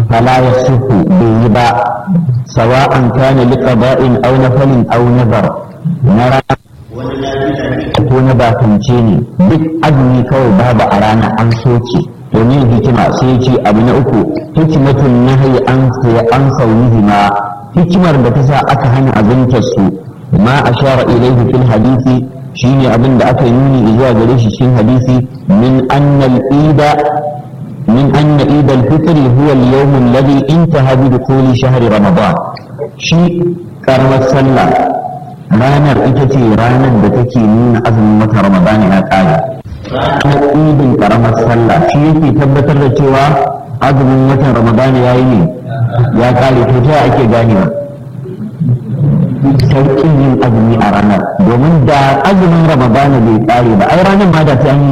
فلا يصح بيبا سواء كان لقضاء أو نفل أو نذر نرى ko na bakance ne duk azumi kawai babu a rana an soke domin hikima sai ce abu na uku hikimatun nahyi an saunihi ma hikimar da ta sa aka hana azumtar su ma ashara ilaihi fil hadisi shine abin da aka yi nuni zuwa gare shi cikin hadisi min anna id al-fitr huwa al-yawm alladhi intaha bi dukhuli shahri ramadan shi karamar sallah ranar ita ce ranar da take nuna azumin wata ramadana ya kare ranar idin karamar sallah shi yake tabbatar da cewa azumin watan ramadana yayi ne ya kare to ta ake ganewa sauƙin yin azumi a ranar domin da azumin ramadana bai kare ba ai ranar ma da ta